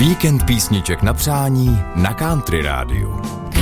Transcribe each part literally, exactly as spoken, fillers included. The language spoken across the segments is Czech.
Víkend písniček na přání na Country Rádiu.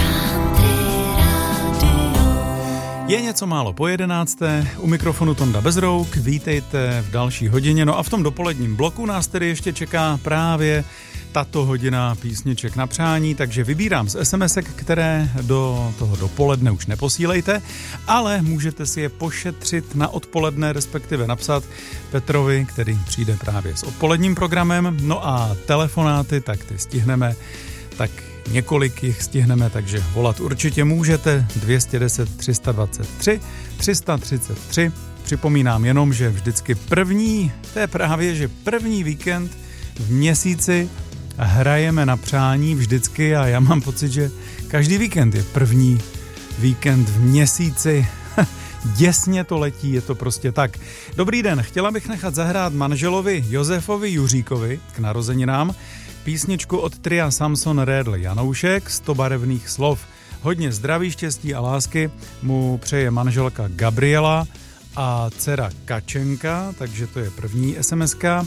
Je něco málo po jedenácté, u mikrofonu Tonda Bezrouk, vítejte v další hodině, no a v tom dopoledním bloku nás tedy ještě čeká právě tato hodina písniček na přání, takže vybírám z SMSek, které do toho dopoledne už neposílejte, ale můžete si je pošetřit na odpoledne, respektive napsat Petrovi, který přijde právě s odpoledním programem, no a telefonáty, tak ty stihneme, tak několik jich stihneme, takže volat určitě můžete dvě stě deset, tři sta dvacet tři, tři sta třicet tři. Připomínám jenom, že vždycky první, to je právě, že první víkend v měsíci hrajeme na přání vždycky a já mám pocit, že každý víkend je první víkend v měsíci. Děsně to letí, je to prostě tak. Dobrý den, chtěla bych nechat zahrát manželovi Josefovi Juříkovi k narozeninám písničku od tria Samson Rédl Janoušek, sto barevných slov. Hodně zdraví, štěstí a lásky mu přeje manželka Gabriela a dcera Kačenka, takže to je první SMSka.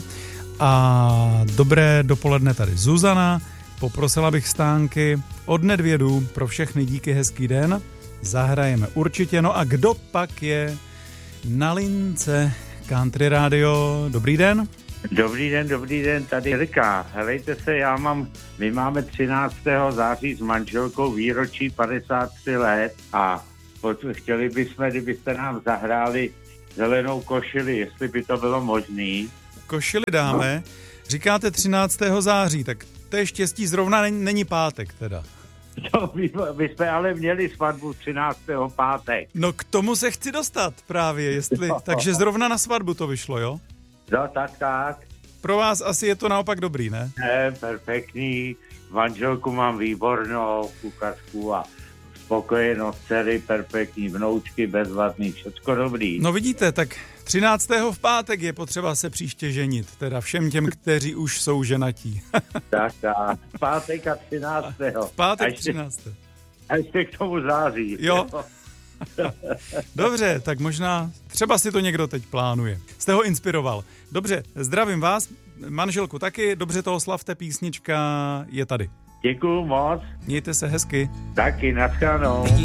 A dobré dopoledne tady Zuzana, poprosila bych stánky od Nedvědů, pro všechny díky, hezký den, zahrajeme určitě. No a kdo pak je na lince Country Radio? Dobrý den. Dobrý den, dobrý den, tady Jirka. Helejte se, já mám, my máme třináctého září s manželkou výročí padesát tři let a chtěli bychom, kdybyste nám zahráli Zelenou košili, jestli by to bylo možný. Košili dáme, říkáte třináctého září, tak to je štěstí, zrovna není, není pátek teda. No, my, my jsme ale měli svatbu třináctého pátek. No k tomu se chci dostat právě, jestli, no. Takže zrovna na svatbu to vyšlo, jo? No, tak, tak. Pro vás asi je to naopak dobrý, ne? Ne, perfektní, manželku mám výbornou, kuchařku a spokojenost, dcery, perfektní, vnoučky, bezvadný, všecko dobrý. No vidíte, tak třináctého v pátek je potřeba se příště ženit, teda všem těm, kteří už jsou ženatí. Tak, tak, v pátek a třináctého. V pátek a ještě, třináctého. A ještě k tomu září. Jo. Dobře, tak možná třeba si to někdo teď plánuje. Jste ho inspiroval. Dobře, zdravím vás, manželku taky, dobře toho slavte, písnička je tady. Děkuju moc. Mějte se hezky. Taky, naschledanou.